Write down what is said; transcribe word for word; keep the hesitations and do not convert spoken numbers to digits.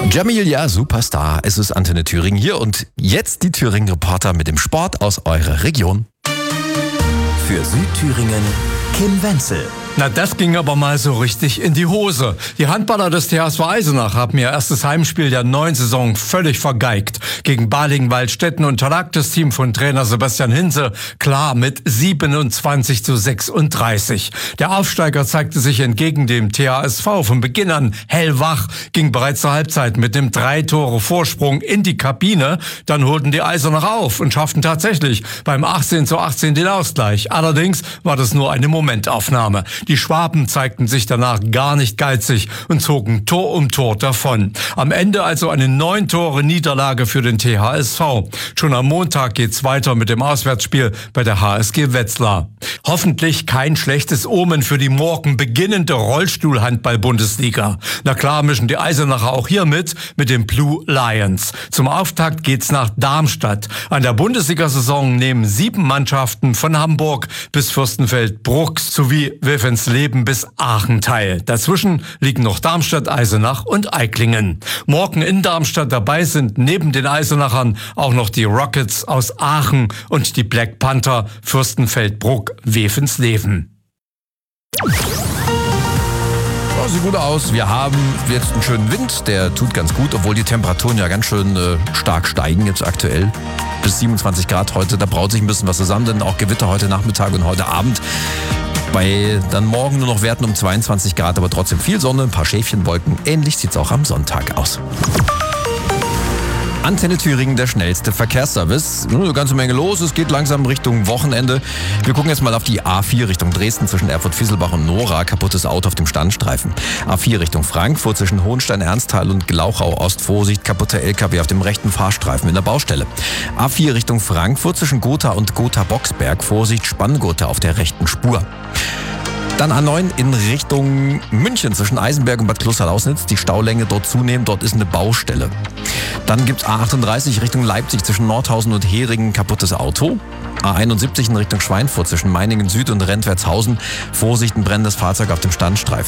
Jamilia, Superstar. Es ist Antenne Thüringen hier und jetzt die Thüringen-Reporter mit dem Sport aus eurer Region. Für Südthüringen Kim Wenzel. Na, das ging aber mal so richtig in die Hose. Die Handballer des T H S V Eisenach haben ihr erstes Heimspiel der neuen Saison völlig vergeigt. Gegen Balingen-Waldstätten unterlag das Team von Trainer Sebastian Hinze klar mit siebenundzwanzig zu sechsunddreißig. Der Aufsteiger zeigte sich entgegen dem T H S V von Beginn an hellwach, ging bereits zur Halbzeit mit dem drei Tore Vorsprung in die Kabine. Dann holten die Eisenach auf und schafften tatsächlich beim achtzehn zu achtzehn den Ausgleich. Allerdings war das nur eine Momentaufnahme. Die Schwaben zeigten sich danach gar nicht geizig und zogen Tor um Tor davon. Am Ende also eine neun Tore Niederlage für den T H S V. Schon am Montag geht's weiter mit dem Auswärtsspiel bei der H S G Wetzlar. Hoffentlich kein schlechtes Omen für die morgen beginnende Rollstuhl-Handball-Bundesliga. Na klar mischen die Eisenacher auch hier mit, mit den Blue Lions. Zum Auftakt geht's nach Darmstadt. An der Bundesliga-Saison nehmen sieben Mannschaften von Hamburg bis Fürstenfeldbruck sowie Wilhelmsleben bis Aachen teil. Dazwischen liegen noch Darmstadt, Eisenach und Eiklingen. Morgen in Darmstadt dabei sind neben den Eisenachern auch noch die Rockets aus Aachen und die Black Panther Fürstenfeldbruck Wilhelmsleben. Oh, sieht gut aus. Wir haben jetzt einen schönen Wind, der tut ganz gut, obwohl die Temperaturen ja ganz schön äh, stark steigen jetzt aktuell. Bis siebenundzwanzig Grad heute, da braut sich ein bisschen was zusammen, denn auch Gewitter heute Nachmittag und heute Abend. Bei dann morgen nur noch Werten um zweiundzwanzig Grad, aber trotzdem viel Sonne, ein paar Schäfchenwolken. Ähnlich sieht's auch am Sonntag aus. Antenne Thüringen, der schnellste Verkehrsservice. Eine ganze Menge los, es geht langsam Richtung Wochenende. Wir gucken jetzt mal auf die A vier Richtung Dresden zwischen Erfurt-Visselbach und Nora. Kaputtes Auto auf dem Standstreifen. A vier Richtung Frankfurt zwischen Hohenstein-Ernsthal und Glauchau-Ost. Vorsicht, kaputter L K W auf dem rechten Fahrstreifen in der Baustelle. A vier Richtung Frankfurt zwischen Gotha und Gotha-Boxberg. Vorsicht, Spanngurte auf der rechten Spur. Dann A neun in Richtung München zwischen Eisenberg und Bad Klosterlausnitz. Die Staulänge dort zunehmen, dort ist eine Baustelle. Dann gibt's A achtunddreißig Richtung Leipzig zwischen Nordhausen und Heringen, kaputtes Auto. A einundsiebzig in Richtung Schweinfurt zwischen Meiningen Süd und Rentwertshausen. Vorsicht, ein brennendes Fahrzeug auf dem Standstreifen.